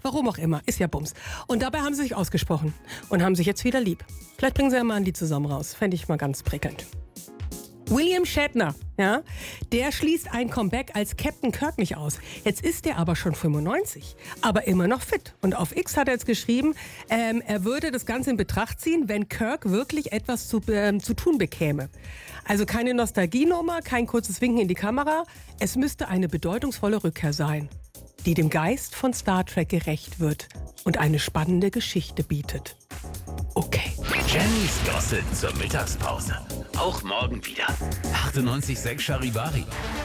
Warum auch immer, ist ja Bums. Und dabei haben sie sich ausgesprochen und haben sich jetzt wieder lieb. Vielleicht bringen sie ja mal ein Lied zusammen raus. Fände ich mal ganz prickelnd. William Shatner, ja, der schließt ein Comeback als Captain Kirk nicht aus. Jetzt ist er aber schon 95, aber immer noch fit. Und auf X hat er jetzt geschrieben, er würde das Ganze in Betracht ziehen, wenn Kirk wirklich etwas zu tun bekäme. Also keine Nostalgienummer, kein kurzes Winken in die Kamera. Es müsste eine bedeutungsvolle Rückkehr sein, die dem Geist von Star Trek gerecht wird und eine spannende Geschichte bietet. Okay. Jennys Gossip zur Mittagspause. Auch morgen wieder. 98,6 Charivari.